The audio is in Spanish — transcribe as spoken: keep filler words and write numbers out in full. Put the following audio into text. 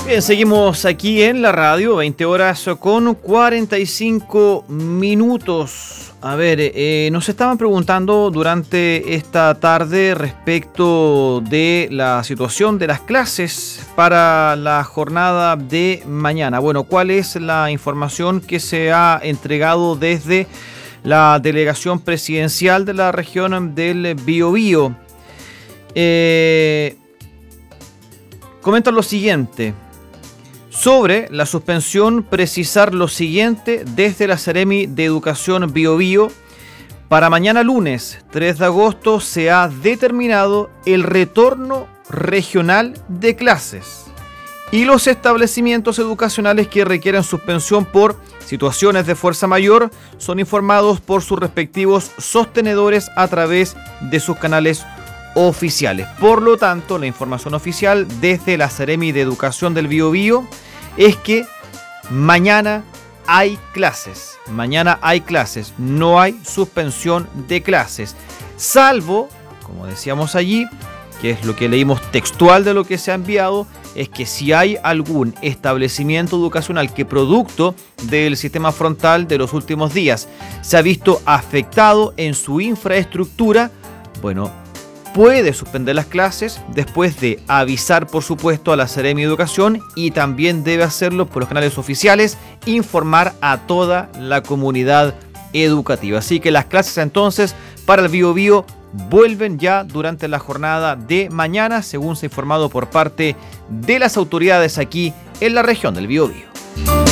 Bien, seguimos aquí en la radio, veinte horas con cuarenta y cinco minutos. A ver, eh, nos estaban preguntando durante esta tarde respecto de la situación de las clases para la jornada de mañana. Bueno, ¿cuál es la información que se ha entregado desde la delegación presidencial de la región del Biobío? Eh, comentan lo siguiente. Sobre la suspensión, precisar lo siguiente desde la Seremi de Educación Biobío. Para mañana lunes tres de agosto se ha determinado el retorno regional de clases y los establecimientos educacionales que requieran suspensión por situaciones de fuerza mayor son informados por sus respectivos sostenedores a través de sus canales oficiales. Por lo tanto, la información oficial desde la Seremi de Educación del Biobío es que mañana hay clases, mañana hay clases, no hay suspensión de clases, salvo, como decíamos allí, que es lo que leímos textual de lo que se ha enviado, es que si hay algún establecimiento educacional que producto del sistema frontal de los últimos días se ha visto afectado en su infraestructura, bueno, puede suspender las clases después de avisar, por supuesto, a la Seremi de Educación y también debe hacerlo por los canales oficiales, informar a toda la comunidad educativa. Así que las clases entonces para el Biobío vuelven ya durante la jornada de mañana, según se ha informado por parte de las autoridades aquí en la región del Biobío.